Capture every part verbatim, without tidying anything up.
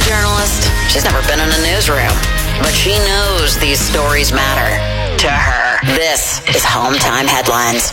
journalist. She's never been in a newsroom, but she knows these stories matter to her. This is Home Time Headlines.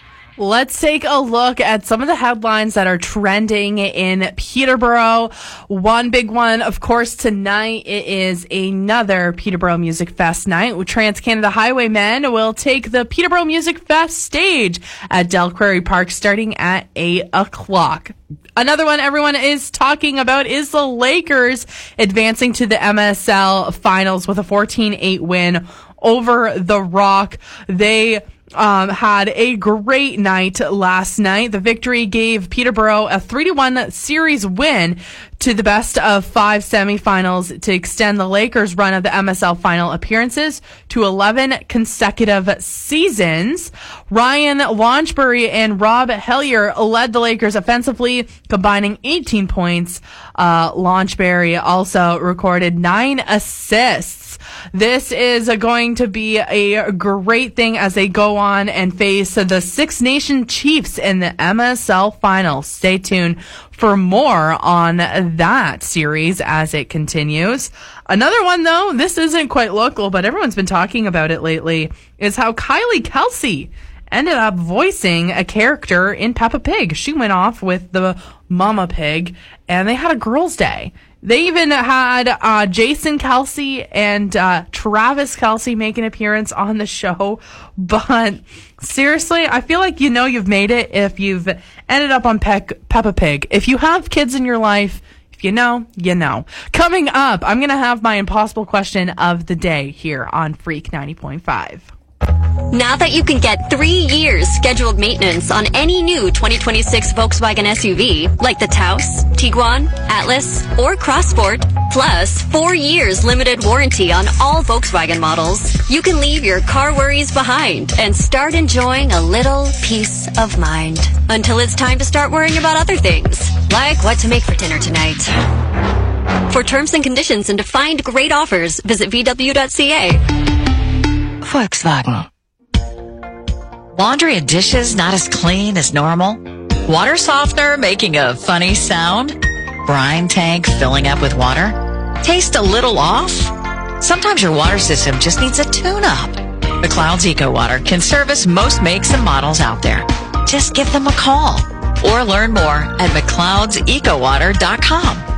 Let's take a look at some of the headlines that are trending in Peterborough. One big one, of course, tonight it is another Peterborough Music Fest night. Trans-Canada Highwaymen will take the Peterborough Music Fest stage at Del Quarry Park starting at eight o'clock. Another one everyone is talking about is the Lakers advancing to the M S L Finals with a fourteen eight win over the Rock. They Um, had a great night last night. The victory gave Peterborough a three to one series win to the best of five semifinals to extend the Lakers' run of the M S L final appearances to eleven consecutive seasons. Ryan Launchbury and Rob Hellier led the Lakers offensively, combining eighteen points. Uh, Launchbury also recorded nine assists. This is going to be a great thing as they go on and face the Six Nation Chiefs in the M S L Finals. Stay tuned for more on that series as it continues. Another one, though, this isn't quite local, but everyone's been talking about it lately, is how Kylie Kelsey ended up voicing a character in Peppa Pig. She went off with the Mama Pig, and they had a girls' day. They even had uh, Jason Kelsey and uh, Travis Kelsey make an appearance on the show. But seriously, I feel like you know you've made it if you've ended up on Pe- Peppa Pig. If you have kids in your life, if you know, you know. Coming up, I'm going to have my impossible question of the day here on Freak ninety point five. Now that you can get three years scheduled maintenance on any new twenty twenty-six Volkswagen S U V, like the Taos, Tiguan, Atlas, or Crossport, plus four years limited warranty on all Volkswagen models, you can leave your car worries behind and start enjoying a little peace of mind. Until it's time to start worrying about other things, like what to make for dinner tonight. For terms and conditions and to find great offers, visit V W dot C A. Volkswagen. Laundry and dishes not as clean as normal? Water softener making a funny sound? Brine tank filling up with water? Taste a little off? Sometimes your water system just needs a tune-up. McLeod's Eco Water can service most makes and models out there. Just give them a call or learn more at McLeods Eco Water dot com.